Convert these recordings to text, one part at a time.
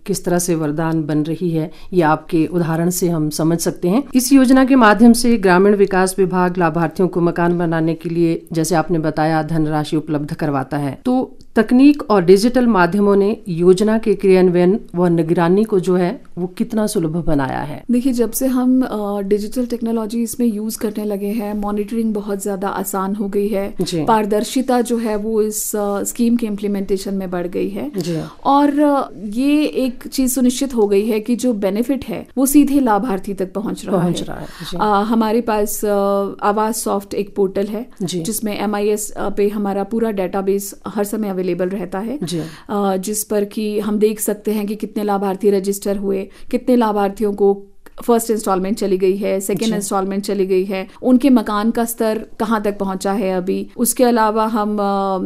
किस तरह से वरदान बन रही है, ये आपके उदाहरण से हम समझ सकते हैं। इस योजना के माध्यम से ग्रामीण विकास विभाग लाभार्थियों को मकान बनाने के लिए, जैसे आपने बताया, धनराशि उपलब्ध करवाता है। तो तकनीक और डिजिटल माध्यमों ने योजना के क्रियान्वयन व निगरानी को जो है वो कितना सुलभ बनाया है? देखिए, जब से हम डिजिटल टेक्नोलॉजी इसमें यूज करने लगे हैं, मॉनिटरिंग बहुत ज्यादा आसान हो गई है, पारदर्शिता जो है वो इस स्कीम के इम्प्लीमेंटेशन में बढ़ गई है और ये एक चीज सुनिश्चित हो गई है कि जो बेनिफिट है वो सीधे लाभार्थी तक पहुंच रहा है। हमारे पास आवास सॉफ्ट एक पोर्टल है जिसमें MIS पे हमारा पूरा डेटाबेस हर समय अवेलेबल रहता है, जिस पर कि हम देख सकते हैं कि कितने लाभार्थी रजिस्टर हुए, कितने लाभार्थियों को फर्स्ट इंस्टॉलमेंट चली गई है, सेकेंड इंस्टॉलमेंट चली गई है, उनके मकान का स्तर कहाँ तक पहुंचा है अभी। उसके अलावा हम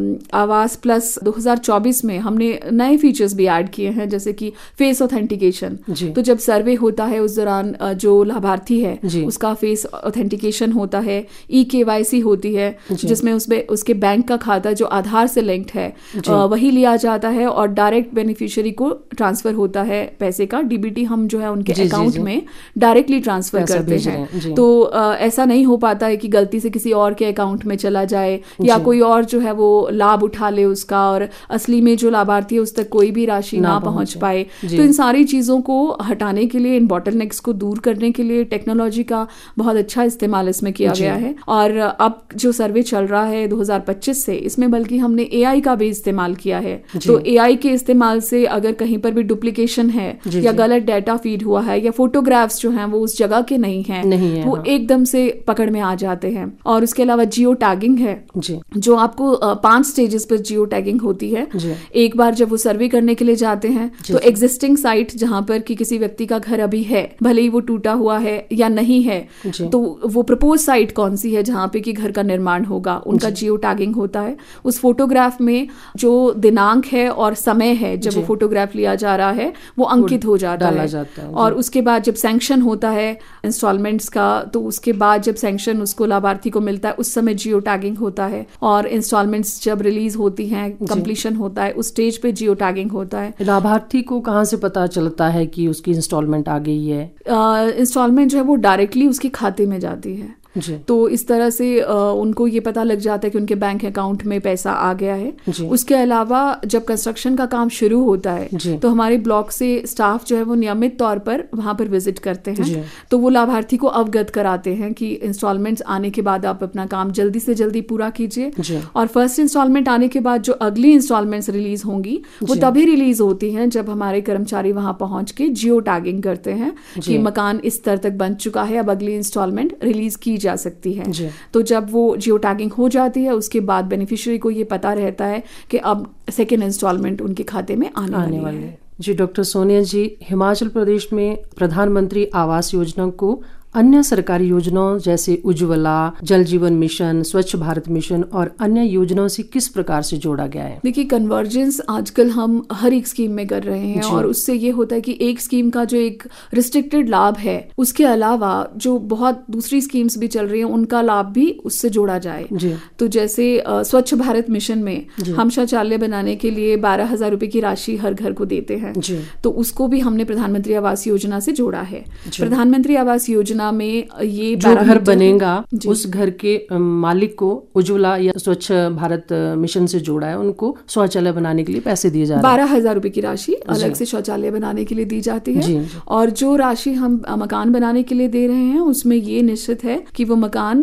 आवास प्लस 2024 में हमने नए फीचर्स भी ऐड किए हैं, जैसे कि फेस ऑथेंटिकेशन। तो जब सर्वे होता है उस दौरान जो लाभार्थी है उसका फेस ऑथेंटिकेशन होता है, EKYC होती है जिसमें उसके बैंक का खाता जो आधार से लिंक्ड है वही लिया जाता है और डायरेक्ट बेनिफिशियरी को ट्रांसफर होता है पैसे का। DBT हम जो है उनके अकाउंट में डायरेक्टली ट्रांसफर करते हैं। तो ऐसा नहीं हो पाता है कि गलती से किसी और के अकाउंट में चला जाए या कोई और जो है वो लाभ उठा ले उसका और असली में जो लाभार्थी है उस तक कोई भी राशि ना पहुंच पाए। तो इन सारी चीजों को हटाने के लिए, इन बॉटलनेक्स को दूर करने के लिए टेक्नोलॉजी का बहुत अच्छा इस्तेमाल इसमें किया गया है। और अब जो सर्वे चल रहा है 2025 से, इसमें बल्कि हमने AI का भी इस्तेमाल किया है। तो AI के इस्तेमाल से अगर कहीं पर भी डुप्लीकेशन है या गलत डाटा फीड हुआ है या फोटोग्राफ्स जो हैं वो उस जगह के नहीं है वो एकदम से पकड़ में आ जाते हैं। और उसके अलावा जियो टैगिंग है जो आपको 5 स्टेजेस पर जियो टैगिंग होती है। एक बार जब वो सर्वे करने के लिए जाते हैं तो एग्जिस्टिंग साइट जहां पर कि किसी व्यक्ति का घर अभी है, भले ही वो टूटा हुआ है या नहीं है, तो वो प्रपोज साइट कौन सी है जहां पे कि घर का निर्माण होगा, उनका जियो टैगिंग होता है। उस फोटोग्राफ में जो दिनांक है और समय है जब वो फोटोग्राफ लिया जा रहा है वो अंकित हो जाता है। और उसके बाद जब सैंक्शन होता है इंस्टॉलमेंट्स का, तो उसके बाद जब सैंक्शन उसको लाभार्थी को मिलता है उस समय जियो टैगिंग होता है। और इंस्टॉलमेंट्स जब रिलीज होती हैं, कंप्लीशन होता है, उस स्टेज पे जियो टैगिंग होता है। लाभार्थी को कहाँ से पता चलता है कि उसकी इंस्टॉलमेंट आ गई है? इंस्टॉलमेंट जो है वो डायरेक्टली उसके खाते में जाती है। तो इस तरह से उनको ये पता लग जाता है कि उनके बैंक अकाउंट में पैसा आ गया है। उसके अलावा जब कंस्ट्रक्शन का काम शुरू होता है तो हमारे ब्लॉक से स्टाफ जो है वो नियमित तौर पर वहां पर विजिट करते हैं। तो वो लाभार्थी को अवगत कराते हैं कि इंस्टॉलमेंट्स आने के बाद आप अपना काम जल्दी से जल्दी पूरा कीजिए। और फर्स्ट इंस्टॉलमेंट आने के बाद जो अगली इंस्टॉलमेंट्स रिलीज होंगी वो तभी रिलीज होती हैं जब हमारे कर्मचारी वहां पहुंच के जियो टैगिंग करते हैं कि मकान इस स्तर तक बन चुका है, अब अगली इंस्टॉलमेंट रिलीज की जा सकती है। तो जब वो जियो टैगिंग हो जाती है उसके बाद बेनिफिशियरी को ये पता रहता है कि अब सेकेंड इंस्टॉलमेंट उनके खाते में आने वाली है। जी डॉक्टर सोनिया जी, हिमाचल प्रदेश में प्रधानमंत्री आवास योजना को अन्य सरकारी योजनाओं जैसे उज्ज्वला, जल जीवन मिशन, स्वच्छ भारत मिशन और अन्य योजनाओं से किस प्रकार से जोड़ा गया है? देखिए, कन्वर्जेंस आजकल हम हर एक स्कीम में कर रहे हैं और उससे ये होता है कि एक स्कीम का जो एक रिस्ट्रिक्टेड लाभ है उसके अलावा जो बहुत दूसरी स्कीम्स भी चल रही हैं उनका लाभ भी उससे जोड़ा जाए। तो जैसे स्वच्छ भारत मिशन में हम शौचालय बनाने के लिए 12,000 रुपए की राशि हर घर को देते हैं, तो उसको भी हमने प्रधानमंत्री आवास योजना से जोड़ा है। प्रधानमंत्री आवास योजना में ये जो घर बनेगा उस घर के मालिक को उज्ज्वला या स्वच्छ भारत मिशन से जोड़ा है, उनको शौचालय बनाने के लिए पैसे दिए जा रहे हैं। 12,000 रुपए की राशि अलग से शौचालय बनाने के लिए दी जाती है। और जो राशि हम मकान बनाने के लिए दे रहे हैं उसमें ये निश्चित है कि वो मकान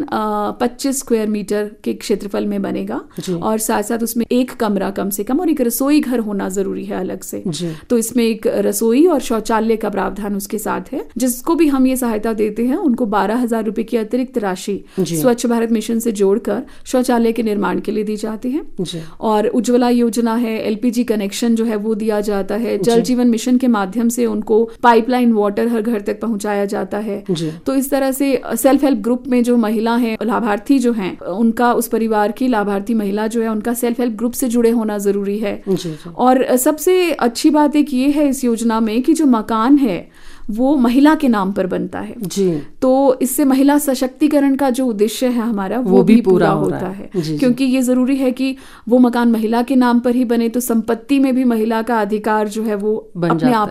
25 स्क्वायर मीटर के क्षेत्रफल में बनेगा और साथ साथ उसमें एक कमरा कम से कम और एक रसोई घर होना जरूरी है अलग से। तो इसमें एक रसोई और शौचालय का प्रावधान उसके साथ है। जिसको भी हम ये सहायता देते हैं उनको 12,000 रुपए की अतिरिक्त राशि स्वच्छ भारत मिशन से जोड़कर शौचालय के निर्माण के लिए दी जाती है। और उज्ज्वला योजना है, LPG कनेक्शन जो है वो दिया जाता है। जल जीवन मिशन के माध्यम से उनको पाइपलाइन वाटर हर घर तक पहुंचाया जाता है। तो इस तरह से सेल्फ हेल्प ग्रुप में जो महिला है, लाभार्थी जो हैं, उनका उस परिवार की लाभार्थी महिला जो है उनका सेल्फ हेल्प ग्रुप से जुड़े होना जरूरी है। और सबसे अच्छी बात एक ये है इस योजना में कि जो मकान है वो महिला के नाम पर बनता है। तो इससे महिला सशक्तिकरण का जो उद्देश्य है हमारा वो भी पूरा होता है। क्योंकि ये जरूरी है कि वो मकान महिला के नाम पर ही बने तो संपत्ति में भी महिला का अधिकार जो है वो अपने आप